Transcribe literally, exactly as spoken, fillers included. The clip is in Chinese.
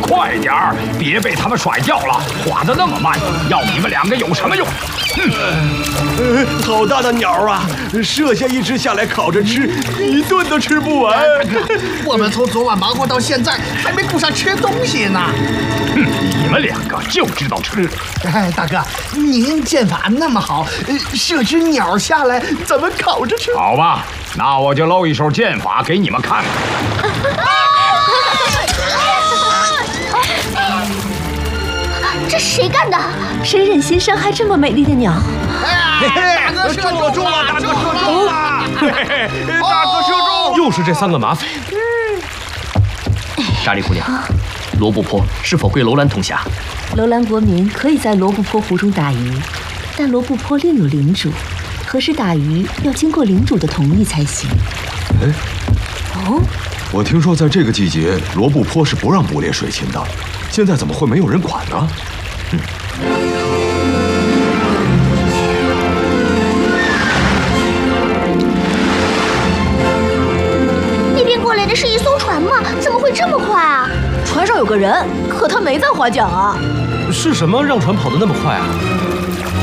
快点儿，别被他们甩掉了。滑得那么慢，要你们两个有什么用？哼！ 呃，好大的鸟啊！射下一只下来烤着吃，一顿都吃不完。 我们从昨晚忙活到现在，还没顾上吃东西呢。 哼，你们两个就知道吃。 哎，大哥，您剑法那么好，射只鸟下来，怎么烤着吃？ 好吧，那我就露一手剑法给你们看看。 这谁干的？ 谁忍心伤害这么美丽的鸟？ 大哥射中了！大哥射中了！ 大哥射中！ 又是这三个马匪。 扎莉姑娘，罗布泊是否归楼兰统辖？ 楼兰国民可以在罗布泊湖中打鱼，但罗布泊另有领主，何时打鱼要经过领主的同意才行。 哎， 哦， 我听说在这个季节，罗布泊是不让捕猎水禽的，现在怎么会没有人管呢？嗯。 那边过来的是一艘船吗？怎么会这么快啊？ 船上有个人，可他没在划桨啊。 是什么让船跑得那么快啊？